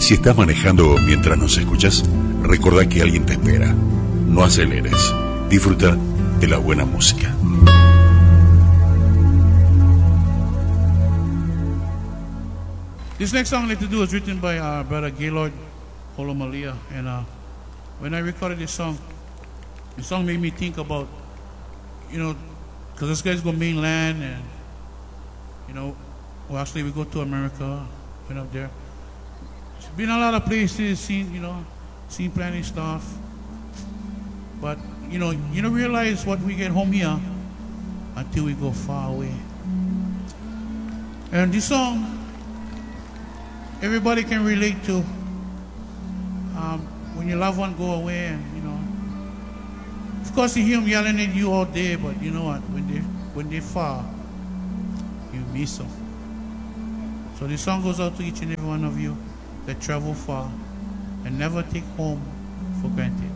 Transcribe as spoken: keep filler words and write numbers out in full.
Si estás manejando mientras nos escuchas, recordá que alguien te espera. No aceleres. Disfruta de la buena música. This next song I'd like to do is written by our brother Gaylord Holomalia. And uh, when I recorded this song, the song made me think about, you know, because those guys go mainland and, you know, well, actually we go to America, went up there. Been a lot of places, seen, you know, seen plenty of stuff. But, you know, you don't realize what we get home here until we go far away. And this song, everybody can relate to. Um, when your loved one go away and, you know, of course you hear them yelling at you all day, but you know what, when they when they far, you miss them. So this song goes out to each and every one of you that travel far and never take home for granted.